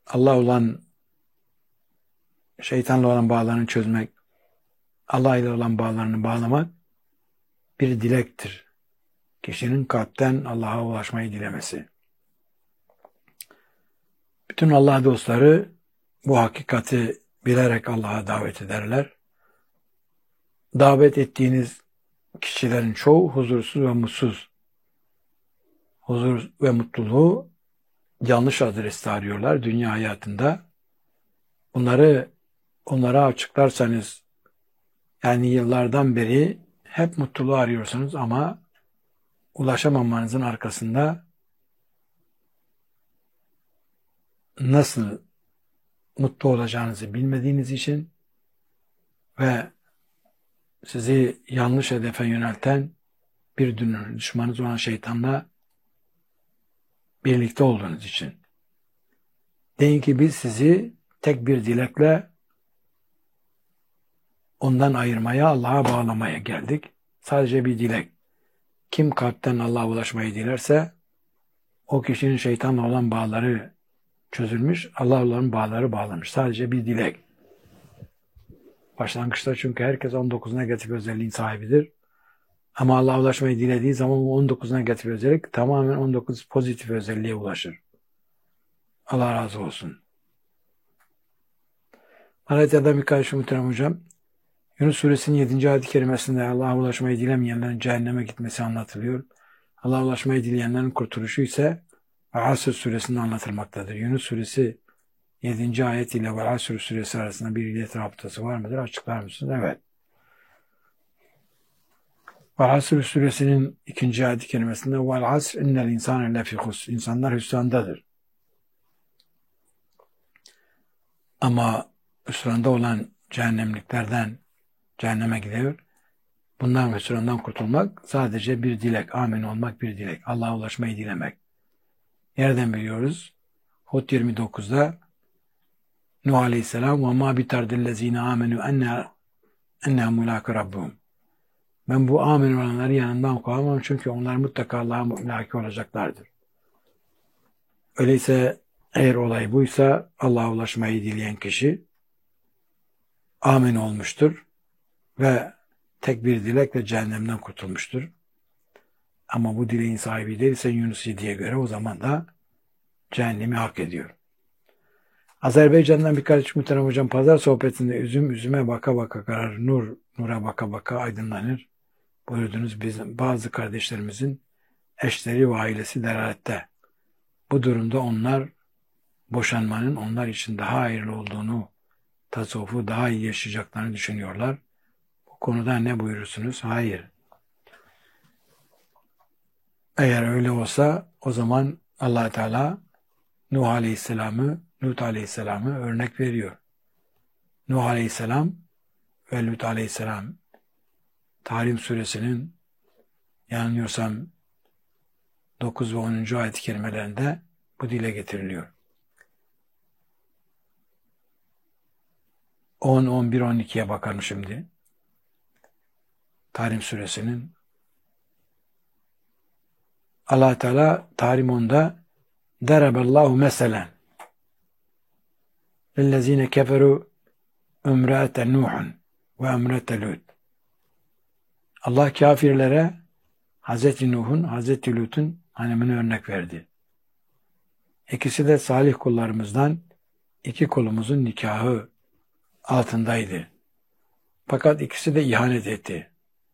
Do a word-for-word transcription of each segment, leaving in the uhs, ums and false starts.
Allah olan, şeytanla olan bağlarını çözmek, Allah ile olan bağlarını bağlamak bir dilektir. Kişinin kalpten Allah'a ulaşmayı dilemesi. Bütün Allah dostları bu hakikati bilerek Allah'a davet ederler. Davet ettiğiniz kişilerin çoğu huzursuz ve mutsuz. Huzur ve mutluluğu yanlış adreste arıyorlar dünya hayatında. Bunları onlara açıklarsanız, yani yıllardan beri hep mutluluğu arıyorsunuz ama ulaşamamanızın arkasında nasıl mutlu olacağınızı bilmediğiniz için ve sizi yanlış hedefe yönelten bir düşmanınız olan şeytanla birlikte olduğunuz için. Deyin ki biz sizi tek bir dilekle ondan ayırmaya, Allah'a bağlamaya geldik. Sadece bir dilek. Kim kalpten Allah'a ulaşmayı dilerse o kişinin şeytanla olan bağları çözülmüş, Allah'la olan bağları bağlamış. Sadece bir dilek. Başlangıçta çünkü herkes on dokuz negatif özelliğin sahibidir. Ama Allah'a ulaşmayı dilediği zaman on dokuz negatif özellik tamamen on dokuz pozitif özelliğe ulaşır. Allah razı olsun. Malatya'da bir kardeşim muhterem hocam, Yunus suresinin yedinci ayet-i kerimesinde Allah'a ulaşmayı dilemeyenlerin cehenneme gitmesi anlatılıyor. Allah'a ulaşmayı dileyenlerin kurtuluşu ise Asr suresinde anlatılmaktadır. Yunus suresi yedinci ayet ile ve Asr suresi arasında bir illet rabıtası var mıdır? Açıklar mısınız? Evet. Ve Asr suresinin ikinci ayet-i kerimesinde vel asr innel insane lefî husr. İnsanlar hüsrandadır. Ama hüsranda olan cehennemliklerden cehenneme gidiyor. Bundan hüsrandan kurtulmak sadece bir dilek. Amin olmak bir dilek. Allah'a ulaşmayı dilemek. Nereden biliyoruz? Hud yirmi dokuzda Nuh Aleyhisselam ve ma bitardillezine amenu enne enne mulâke rabbuhum. Ben bu amin olanları yanından kovamam çünkü onlar mutlaka Allah'a mülaki olacaklardır. Öyleyse eğer olay buysa Allah'a ulaşmayı dileyen kişi amin olmuştur ve tek bir dilekle cehennemden kurtulmuştur. Ama bu dileğin sahibi değilse Yunus yediye göre o zaman da cehennemi hak ediyor. Azerbaycan'dan birkaç muhterem hocam pazar sohbetinde üzüm üzüme baka baka karar, nur nura baka baka aydınlanır buyurdunuz. Bizim bazı kardeşlerimizin eşleri ve ailesi delalette. Bu durumda onlar boşanmanın onlar için daha hayırlı olduğunu, tasavvufu daha iyi yaşayacaklarını düşünüyorlar. Bu konuda ne buyurursunuz? Hayır. Eğer öyle olsa o zaman Allah Teala Nuh Aleyhisselam'ı, Lut Aleyhisselam'ı örnek veriyor. Nuh Aleyhisselam ve Lut Aleyhisselam Tahrim suresinin yanılmıyorsam dokuz ve onuncu ayet-i kerimelerinde bu dile getiriliyor. on, on bir, on ikiye bakalım şimdi. Tahrim suresinin Allah Teala Tahrim onda Deraballahu meselen lillezine keferu ümrate Nuhun ve ümrate Lut. Allah kafirlere Hazreti Nuh'un, Hazreti Lut'un hanımını örnek verdi. İkisi de salih kullarımızdan iki kulumuzun nikahı altındaydı. Fakat ikisi de ihanet etti.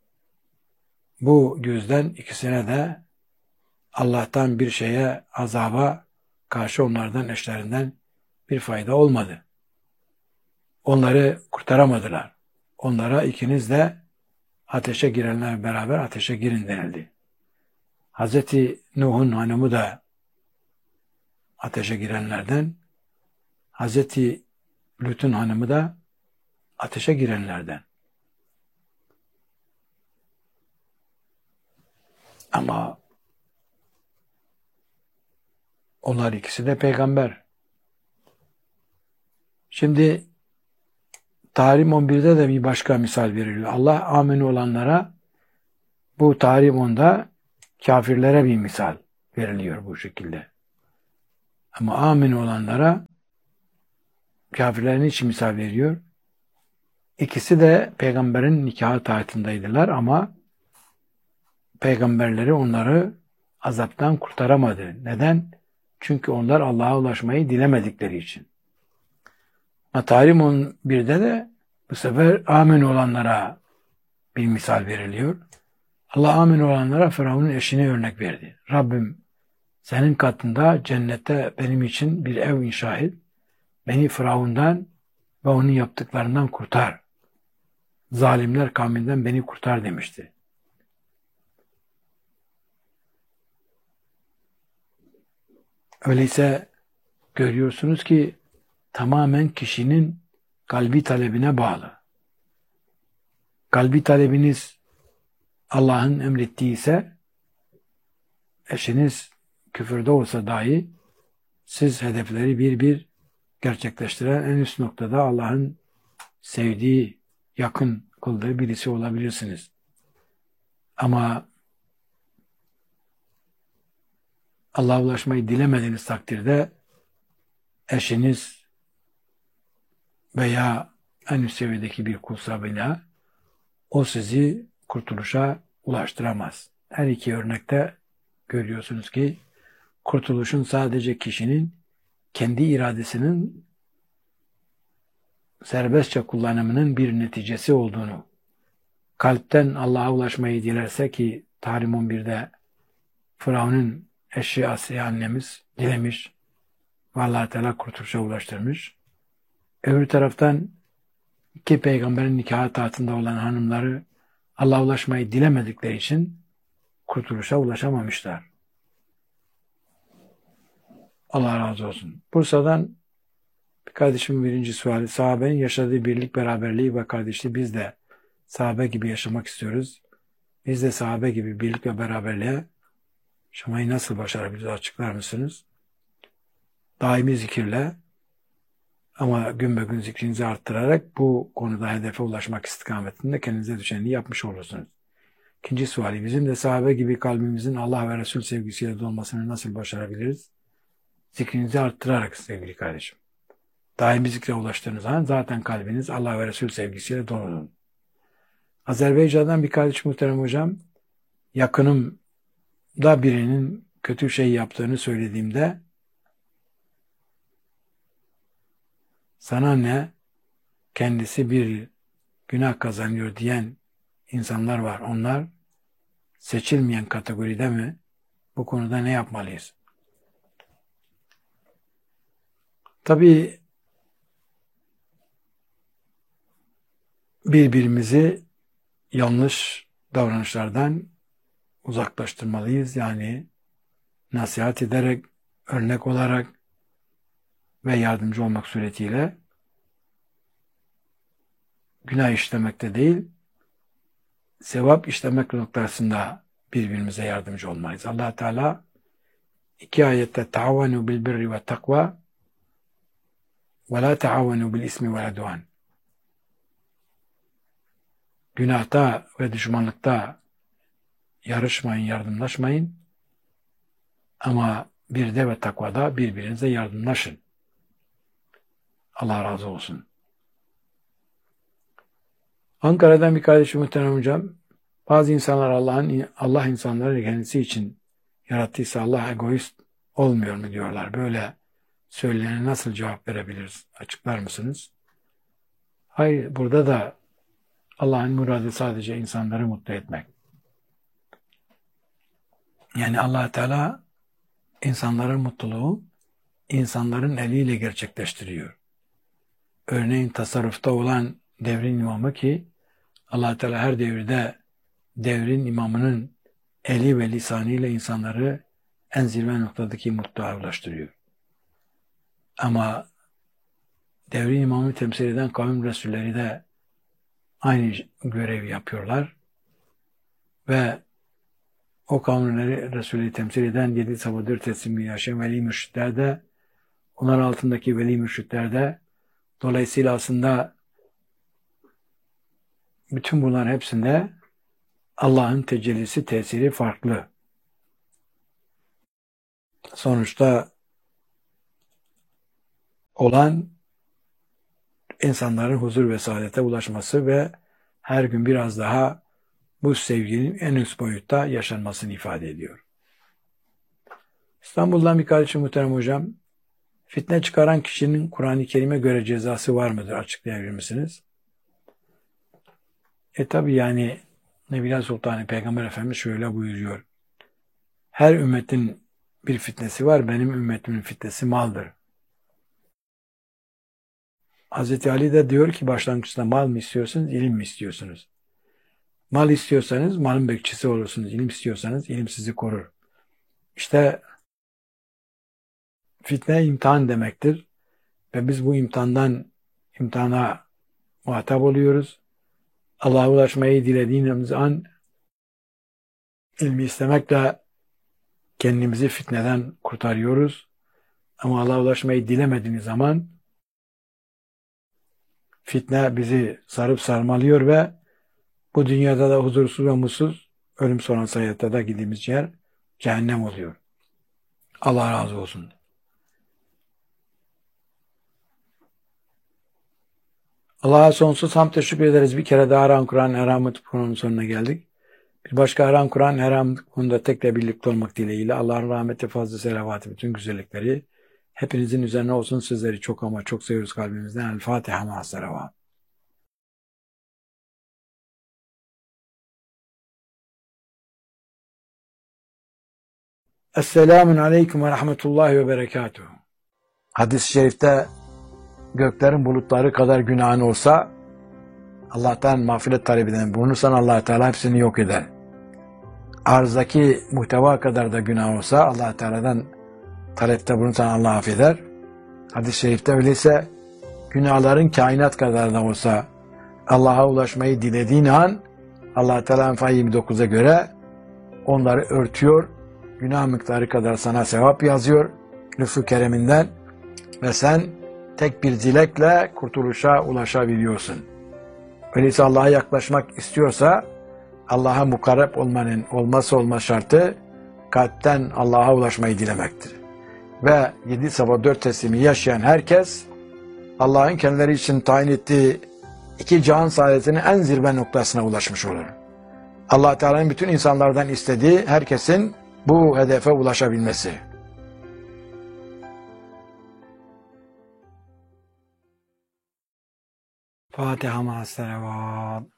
Bu yüzden ikisine de Allah'tan bir şeye, azaba karşı onlardan, eşlerinden bir fayda olmadı. Onları kurtaramadılar. Onlara ikiniz de ateşe girenler beraber ateşe girin denildi. Hazreti Nuh'un hanımı da ateşe girenlerden, Hazreti Lut'un hanımı da ateşe girenlerden. Ama onlar ikisi de peygamber. Şimdi Tahrim on birde de bir başka misal veriliyor. Allah amin olanlara, bu Tahrim onda kafirlere bir misal veriliyor bu şekilde. Ama amin olanlara kafirlerin için misal veriyor. İkisi de peygamberin nikahı taatındaydılar ama peygamberleri onları azaptan kurtaramadı. Neden? Çünkü onlar Allah'a ulaşmayı dilemedikleri için. Tarim on birde de bu sefer amin olanlara bir misal veriliyor. Allah amin olanlara Firavun'un eşine örnek verdi. Rabbim senin katında cennette benim için bir ev inşa et. Beni Firavun'dan ve onun yaptıklarından kurtar. Zalimler kavminden beni kurtar demişti. Öyleyse görüyorsunuz ki tamamen kişinin kalbi talebine bağlı. Kalbi talebiniz Allah'ın emrettiği ise eşiniz küfürde olsa dahi siz hedefleri bir bir gerçekleştiren en üst noktada Allah'ın sevdiği, yakın kıldığı birisi olabilirsiniz. Ama Allah'a ulaşmayı dilemediğiniz takdirde eşiniz veya en üst seviyedeki bir kulsa bile o sizi kurtuluşa ulaştıramaz. Her iki örnekte görüyorsunuz ki kurtuluşun sadece kişinin kendi iradesinin serbestçe kullanımının bir neticesi olduğunu, kalpten Allah'a ulaşmayı dilerse ki Tahrim on birde Firavun'un eşi Asiye annemiz dilemiş ve Allah-u Teala kurtuluşa ulaştırmış. Öbür taraftan iki peygamberin nikahı taatında olan hanımları Allah'a ulaşmayı dilemedikleri için kurtuluşa ulaşamamışlar. Allah razı olsun. Bursa'dan bir kardeşimin birinci suali, sahabenin yaşadığı birlik, beraberliği ve kardeşliği biz de sahabe gibi yaşamak istiyoruz. Biz de sahabe gibi birlik ve beraberliğe yaşamayı nasıl başarabiliriz, açıklar mısınız? Daimi zikirle ama gün be gün zikrinizi arttırarak bu konuda hedefe ulaşmak istikametinde kendinize düşeni yapmış olursunuz. İkinci suali, bizim de sahabe gibi kalbimizin Allah ve Resul sevgisiyle dolmasını nasıl başarabiliriz? Zikrinizi arttırarak sevgili kardeşim. Daimi zikre ulaştığınız zaman zaten kalbiniz Allah ve Resul sevgisiyle dolu. Azerbaycan'dan bir kardeş muhterem hocam, yakınımda birinin kötü şey yaptığını söylediğimde sana ne, kendisi bir günah kazanıyor diyen insanlar var. Onlar seçilmeyen kategoride mi? Bu konuda ne yapmalıyız? Tabii birbirimizi yanlış davranışlardan uzaklaştırmalıyız. Yani nasihat ederek, örnek olarak ve yardımcı olmak suretiyle günah işlemekte değil, sevap işlemek noktasında birbirimize yardımcı olmalıyız. Allah Teala iki ayette taavenu bil birri ve takva ve la taavenu bil ismi ve udvan. Günahta ve düşmanlıkta yarışmayın, yardımlaşmayın. Ama bir de ve takvada birbirinize yardımlaşın. Allah razı olsun. Ankara'dan bir kardeşim muhterem hocam, bazı insanlar Allah'ın Allah insanları kendisi için yarattıysa Allah egoist olmuyor mu diyorlar. Böyle söyleyene nasıl cevap verebiliriz? Açıklar mısınız? Hayır, burada da Allah'ın muradı sadece insanları mutlu etmek. Yani Allah Teala insanların mutluluğu insanların eliyle gerçekleştiriyor. Örneğin tasarrufta olan devrin imamı ki Allah Teala her devirde devrin imamının eli ve lisanıyla insanları en zirve noktadaki mutluluğa ulaştırıyor. Ama devrin imamı temsil eden kavim resulleri de aynı görevi yapıyorlar ve o kavimleri Resulü temsil eden yedi sabadır teslimli yaşayan veli mürşitler de onlar altındaki veli mürşitler de dolayısıyla aslında bütün bunların hepsinde Allah'ın tecellisi, tesiri farklı. Sonuçta olan insanların huzur ve saadete ulaşması ve her gün biraz daha bu sevginin en üst boyutta yaşanmasını ifade ediyor. İstanbul'dan bir kardeşim muhterem hocam, fitne çıkaran kişinin Kur'an-ı Kerim'e göre cezası var mıdır? Açıklayabilir misiniz? E tabi yani Nebiler Sultanı Peygamber Efendimiz şöyle buyuruyor. Her ümmetin bir fitnesi var, benim ümmetimin fitnesi maldır. Hazreti Ali de diyor ki başlangıçta mal mı istiyorsunuz, ilim mi istiyorsunuz? Mal istiyorsanız malın bekçisi olursunuz, ilim istiyorsanız ilim sizi korur. İşte fitne imtihan demektir ve biz bu imtihandan imtihana muhatap oluyoruz. Allah'a ulaşmayı dilediğimiz an ilmi istemekle kendimizi fitneden kurtarıyoruz. Ama Allah'a ulaşmayı dilemediğimiz zaman fitne bizi sarıp sarmalıyor ve bu dünyada da huzursuz ve mutsuz, ölüm sonrası hayatta da gittiğimiz yer cehennem oluyor. Allah razı olsun. Allah'a sonsuz hamd teşekkür ederiz. Bir kere daha Aran Kur'an Eramet programının sonuna geldik. Bir başka Aran Kur'an Eramet konuda tekrar birlikte olmak dileğiyle Allah'ın rahmeti, fazla selavatı, bütün güzellikleri hepinizin üzerine olsun. Sizleri çok ama çok seviyoruz kalbimizden. El Fatiha ma selavat. Esselamun aleyküm ve rahmetullahi ve berekatuhu. Hadis-i şerifte göklerin bulutları kadar günahın olsa Allah'tan mağfiret talep eden bulunursan Allah Teala hepsini yok eder. Arzdaki muhteva kadar da günah olsa Allah Teala'dan talepte bulunursan Allah affeder. Hadis-i şerifte öyleyse günahların kainat kadar da olsa Allah'a ulaşmayı dilediğin an Allah Teala Enfal yirmi dokuza göre onları örtüyor. Günah miktarı kadar sana sevap yazıyor lütfu kereminden ve sen tek bir dilekle kurtuluşa ulaşabiliyorsun. Öyleyse Allah'a yaklaşmak istiyorsa Allah'a mukarreb olmanın olmazsa olmaz şartı kalpten Allah'a ulaşmayı dilemektir. Ve yedi sabah dört teslimi yaşayan herkes Allah'ın kendileri için tayin ettiği iki cihan saadetinin en zirve noktasına ulaşmış olur. Allah Teala'nın bütün insanlardan istediği herkesin bu hedefe ulaşabilmesi. Fatiha ma'as-selavat.